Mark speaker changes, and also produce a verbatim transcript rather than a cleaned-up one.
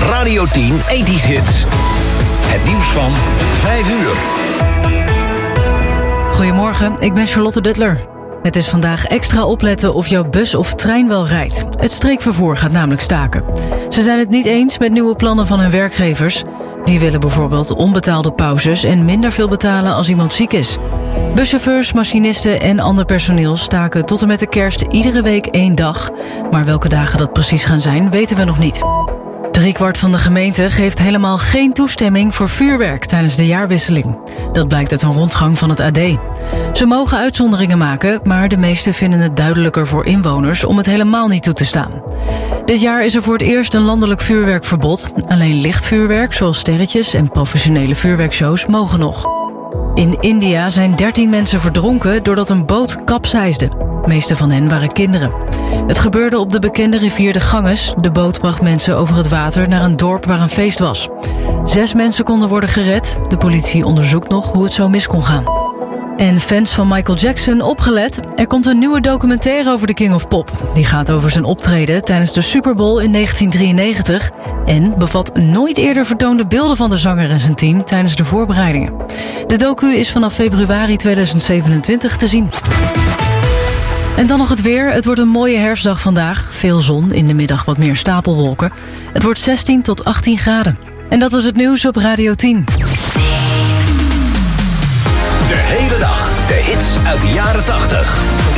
Speaker 1: Radio tien ethisch Hits. Het nieuws van vijf uur.
Speaker 2: Goedemorgen, ik ben Charlotte Duttler. Het is vandaag extra opletten of jouw bus of trein wel rijdt. Het streekvervoer gaat namelijk staken. Ze zijn het niet eens met nieuwe plannen van hun werkgevers. Die willen bijvoorbeeld onbetaalde pauzes en minder veel betalen als iemand ziek is. Buschauffeurs, machinisten en ander personeel staken tot en met de kerst iedere week één dag. Maar welke dagen dat precies gaan zijn, weten we nog niet. Driekwart van de gemeente geeft helemaal geen toestemming voor vuurwerk tijdens de jaarwisseling. Dat blijkt uit een rondgang van het A D. Ze mogen uitzonderingen maken, maar de meesten vinden het duidelijker voor inwoners om het helemaal niet toe te staan. Dit jaar is er voor het eerst een landelijk vuurwerkverbod. Alleen licht vuurwerk, zoals sterretjes en professionele vuurwerkshows, mogen nog. In India zijn dertien mensen verdronken doordat een boot kapseisde. De meeste van hen waren kinderen. Het gebeurde op de bekende rivier de Ganges. De boot bracht mensen over het water naar een dorp waar een feest was. Zes mensen konden worden gered. De politie onderzoekt nog hoe het zo mis kon gaan. En fans van Michael Jackson, opgelet. Er komt een nieuwe documentaire over de King of Pop. Die gaat over zijn optreden tijdens de Super Bowl in negentien drieënnegentig... en bevat nooit eerder vertoonde beelden van de zanger en zijn team tijdens de voorbereidingen. De docu is vanaf februari tweeduizend zevenentwintig te zien. En dan nog het weer. Het wordt een mooie herfstdag vandaag. Veel zon, in de middag wat meer stapelwolken. Het wordt zestien tot achttien graden. En dat was het nieuws op Radio tien.
Speaker 1: De hele dag de hits uit de jaren tachtig.